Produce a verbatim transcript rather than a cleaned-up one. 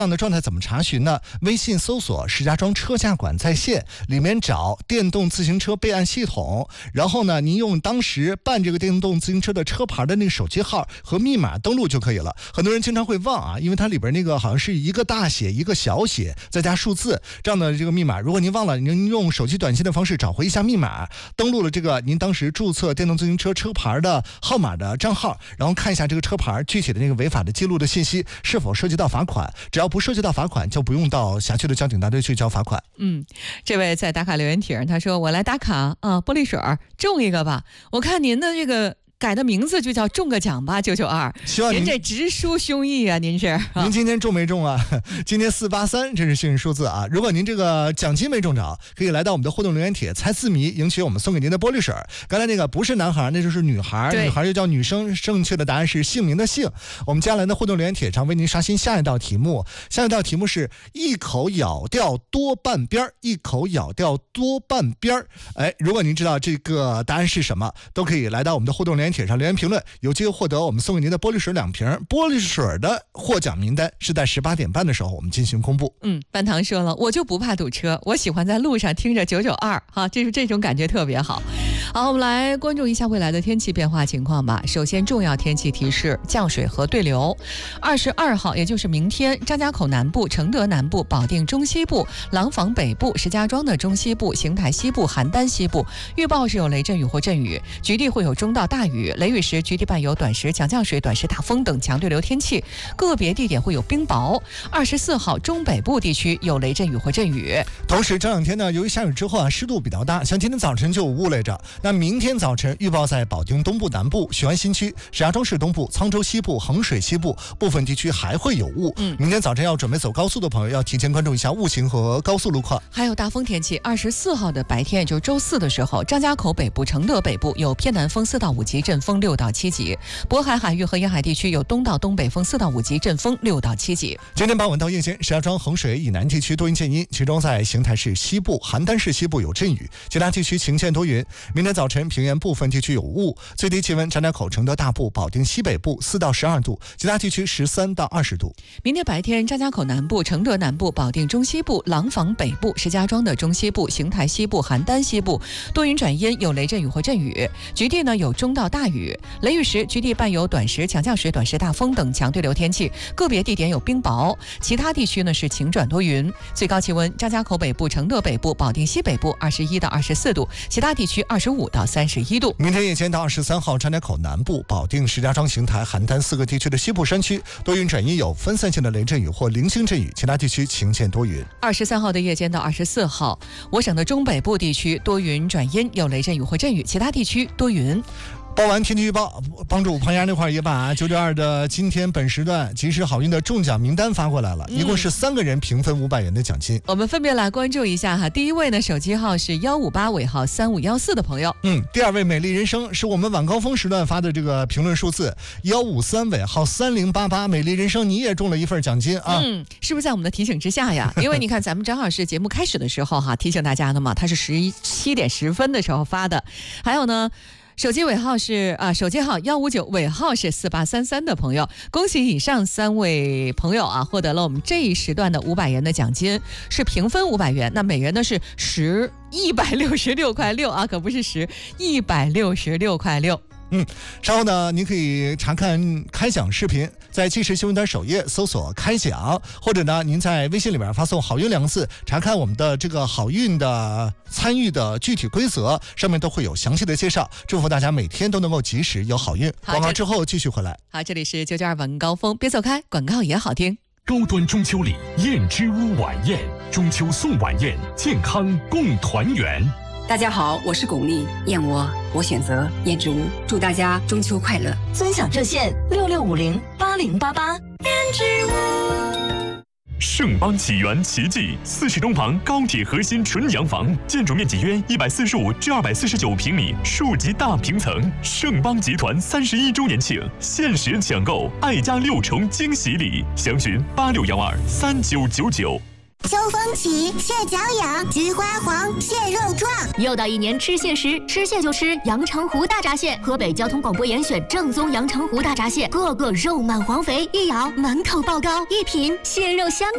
这样的状态怎么查询呢？微信搜索石家庄车架馆在线，里面找电动自行车备案系统，然后呢，您用当时办这个电动自行车的车牌的那个手机号和密码登录就可以了。很多人经常会忘啊，因为它里边那个好像是一个大写一个小写再加数字这样的这个密码，如果您忘了，您用手机短信的方式找回一下密码，登录了这个您当时注册电动自行车车牌的号码的账号，然后看一下这个车牌具体的那个违法的记录的信息是否涉及到罚款，只要不涉及到罚款就不用到辖区的交警大队去交罚款。 嗯，这位在打卡留言帖他说我来打卡啊，玻璃水中一个吧，我看您的这个改的名字就叫中个奖吧九九二， 希望您您这直抒胸臆啊，您是、啊、 您今天中没中啊？今天四八三这是幸运数字啊！如果您这个奖金没中着，可以来到我们的互动留言帖猜字谜，赢取我们送给您的玻璃水。刚才那个不是男孩，那就是女孩，女孩又叫女生，正确的答案是姓名的姓。我们接下来的互动留言帖上为您刷新下一道题目，下一道题目是一口咬掉多半边，一口咬掉多半边。哎，如果您知道这个答案是什么，都可以来到我们的互动留言帖上留言评论，有机会获得我们送给您的玻璃水两瓶。玻璃水的获奖名单是在十八点半的时候我们进行公布。 嗯，半糖说了，我就不怕堵车，我喜欢在路上听着九九二，哈，这是这种感觉特别好。好，我们来关注一下未来的天气变化情况吧。首先，重要天气提示：降水和对流。二十二号，也就是明天，张家口南部、承德南部、保定中西部、廊坊北部、石家庄的中西部、邢台西部、邯郸西部预报是有雷阵雨或阵雨，局地会有中到大雨，雷雨时局地伴有短时强降水、短时大风等强对流天气，个别地点会有冰雹。二十四号，中北部地区有雷阵雨或阵雨。 同时，这两天呢，由于下雨之后啊，湿度比较大，像今天早晨就有雾来着。那明天早晨预报在保定东部南部、雄安新区、石家庄市东部、沧州西部、衡水西部部分地区还会有雾。嗯，明天早晨要准备走高速的朋友要提前关注一下雾情和高速路况。 还有大风天气，二十四号的白天，也就是周四的时候，张家口北部、承德北部有偏南风四到五级，阵风六到七级；渤海海域和沿海地区有东到东北风四到五级，阵风六到七级。 今天傍晚到夜间，石家庄、衡水以南地区多云见阴，其中在邢台市西部、邯郸市西部有阵雨，其他地区晴间多云。明天早晨平原部分地区有雾，最低气温张家口、承德大部、保定西北部四到十二度，其他地区十三到二十度。 明天白天，张家口南部、承德南部、保定中西部、廊坊北部、石家庄的中西部、邢台西部、邯郸西部多云转阴，有雷阵雨或阵雨，局地呢有中到大雨，雷雨时局地伴有短时强降水、短时大风等强对流天气，个别地点有冰雹，其他地区呢是晴转多云。最高气温，张家口北部、承德北部、保定西北部二十一到二十四度，其他地区二十五到三十一度。 明天夜间到二十三号，张家口南部、保定、石家庄、邢台、邯郸四个地区的西部山区多云转阴，有分散性的雷阵雨或零星阵雨，其他地区晴间多云。 二十三号的夜间到二十四号，我省的中北部地区多云转阴，有雷阵雨或阵雨，其他地区多云。 报完天气预报，帮助朋友那块也把九九二的今天本时段及时好运的中奖名单发过来了，一共是三个人平分五百元的奖金。 我们分别来关注一下哈。第一位呢，手机号是幺五八尾号三五幺四的朋友。 嗯，第二位美丽人生是我们晚高峰时段发的这个评论数字幺五三尾号三零八八，美丽人生你也中了一份奖金啊。 嗯，是不是在我们的提醒之下呀？因为你看咱们正好是节目开始的时候哈，提醒大家的嘛，它是十七点十分的时候发的。还有呢，手机尾号是啊，手机号幺五九，尾号是四八三三的朋友，恭喜以上三位朋友啊，获得了我们这一时段的五百元的奖金，是平分五百元，那每人呢是十一百六十六块六啊，可不是十一百六十六块六。 嗯，稍后呢，您可以查看开奖视频，在即时新闻台首页搜索开奖，或者呢，您在微信里面发送好运两个字，查看我们的这个好运的参与的具体规则，上面都会有详细的介绍。祝福大家每天都能够及时有好运。广告之后继续回来。 好，这里是九九二晚高峰，别走开，广告也好听。 高端中秋礼燕之屋晚宴，中秋送晚宴，健康共团圆。 大家好，我是巩俐，燕窝我选择燕之屋，祝大家中秋快乐。 尊享热线六六五零八零八八。燕之屋。 盛邦起源奇迹四十东旁高铁核心纯洋房，建筑面积约一百四十五至二百四十九平米，数级大平层。盛邦集团三十一周年庆，限时抢购爱家六重惊喜礼，详询八六幺二三九九九。 秋风起，蟹脚痒，菊花黄，蟹肉壮。 又到一年吃蟹时，吃蟹就吃阳澄湖大闸蟹。河北交通广播严选正宗阳澄湖大闸蟹，个个肉满黄肥，一咬满口爆膏，一品蟹肉香